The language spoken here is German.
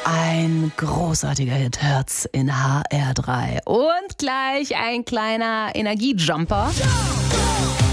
Ein großartiger Hit hört's in HR3. Und gleich ein kleiner Energiejumper.